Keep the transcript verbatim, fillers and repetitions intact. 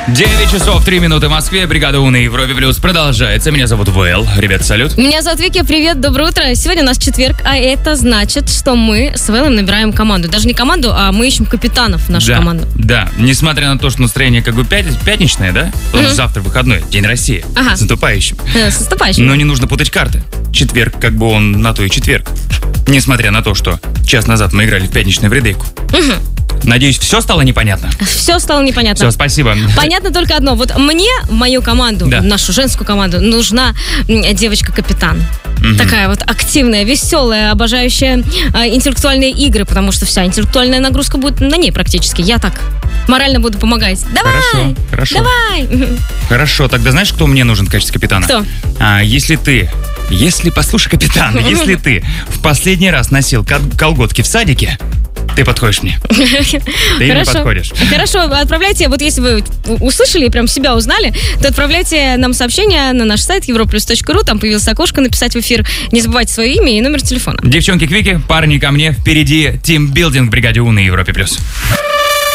девять часов три минуты в Москве. Бригада У на Европе Плюс продолжается. Меня зовут Вэл. Ребята, салют. Меня зовут Вики. Привет, доброе утро. Сегодня у нас четверг, а это значит, что мы с Вэлом набираем команду. Даже не команду, а мы ищем капитанов в нашу да, команду. Да, несмотря на то, что настроение как бы пятниц, пятничное, да? Потому что завтра выходной, День России. Ага. С наступающим. Э, С наступающим. Но не нужно путать карты. Четверг, как бы он на то и четверг. Несмотря на то, что час назад мы играли в пятничную вредейку. Надеюсь, все стало непонятно? Все стало непонятно. Все, спасибо. Понятно только одно. Вот мне, в мою команду, Да. в нашу женскую команду, нужна м, девочка-капитан. Такая вот активная, веселая, обожающая э, интеллектуальные игры, потому что вся интеллектуальная нагрузка будет на ней практически. Я так морально буду помогать. Давай! Хорошо, хорошо. Давай! Хорошо, тогда знаешь, кто мне нужен в качестве капитана? Кто? А, если ты, если, послушай, капитан, если ты в последний раз носил кол- колготки в садике, ты подходишь мне. Ты не Хорошо. подходишь. Хорошо, отправляйте, вот если вы у- услышали и прям себя узнали, то отправляйте нам сообщение на наш сайт европлюс точка ру, там появилось окошко написать в эфир. Не забывайте свое имя и номер телефона. Девчонки-квики, парни ко мне, впереди тимбилдинг в бригаде У на Европе Плюс.